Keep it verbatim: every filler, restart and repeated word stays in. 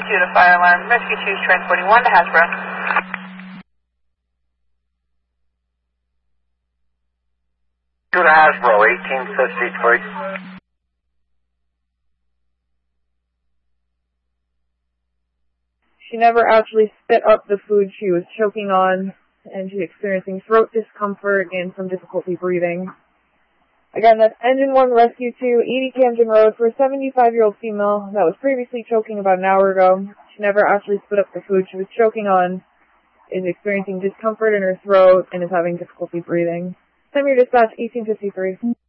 two to fire alarm. Rescue two is transporting one to Hasbro. two to Hasbro, eighteen fifty-three. She never actually spit up the food she was choking on, and she's experiencing throat discomfort and some difficulty breathing. Again, that's Engine one Rescue two, eighty Camden Road, for a seventy-five-year-old female that was previously choking about an hour ago. She never actually spit up the food she was choking on, is experiencing discomfort in her throat, and is having difficulty breathing. Send your dispatch, eighteen fifty-three.